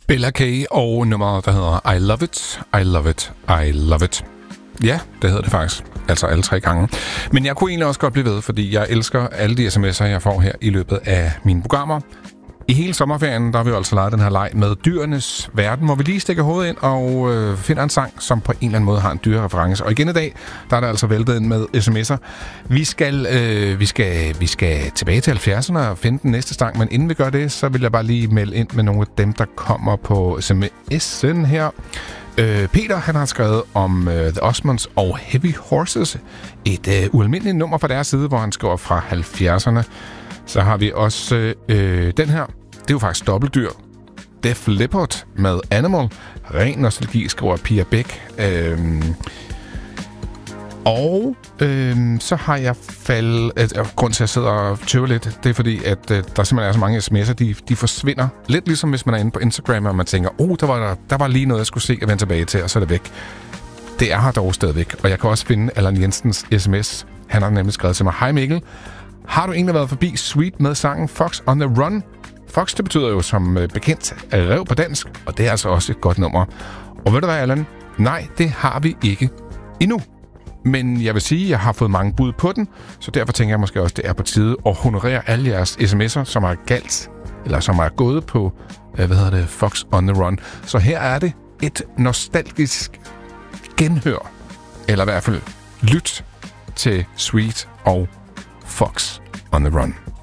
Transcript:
Bella K. og nummeret, der hedder I Love It, I Love It, I Love It. Ja, det hedder det faktisk. Altså alle 3 gange. Men jeg kunne egentlig også godt blive ved, fordi jeg elsker alle de sms'er, jeg får her i løbet af mine programmer. I hele sommerferien, der har vi jo altså leget den her leg med dyrenes verden, hvor vi lige stikker hovedet ind og finder en sang, som på en eller anden måde har en dyrereference. Og igen i dag, der er der altså væltet ind med sms'er. Vi skal tilbage til 70'erne og finde den næste sang, men inden vi gør det, så vil jeg bare lige melde ind med nogle af dem, der kommer på sms'en her. Peter, han har skrevet om The Osmonds og Heavy Horses. Et ualmindeligt nummer fra deres side, hvor han skriver fra 70'erne. Så har vi også den her. Det er jo faktisk dobbeltdyr. Def Leppard med Animal. Ren nostalgi, skriver Pia Bæk. Så har jeg grund til at sidde og tøve lidt, det er fordi, at der simpelthen er så mange sms'er, de forsvinder. Lidt ligesom hvis man er inde på Instagram, og man tænker, der var lige noget, jeg skulle se og vende tilbage til, og så er det væk. Det er her dog stadigvæk, og jeg kan også finde Allan Jensens sms. Han har nemlig skrevet til mig, hej Mikkel, har du egentlig været forbi Sweet med sangen Fox on the Run? Fox, det betyder jo som bekendt rev på dansk, og det er altså også et godt nummer. Og ved du hvad, Allan? Nej, det har vi ikke endnu. Men jeg vil sige, at jeg har fået mange bud på den, så derfor tænker jeg måske også, det er på tide at honorere alle jeres sms'er, som er galt, eller som er gået på, Fox on the Run. Så her er det et nostalgisk genhør, eller i hvert fald lyt til Sweet og Fox on the Run.